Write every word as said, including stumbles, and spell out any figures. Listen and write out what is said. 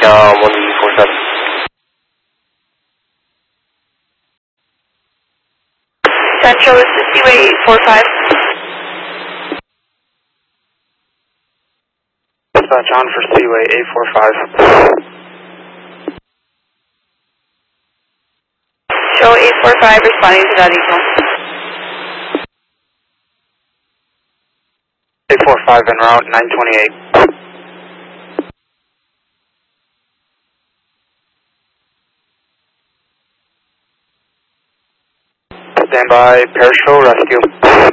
um, one four seven. Central, this is Seaway eight four five. Dispatch on for Seaway eight four five. Show eight four five responding to that eagle. eight four five en route, nine twenty-eight. Stand by, Parachute Rescue.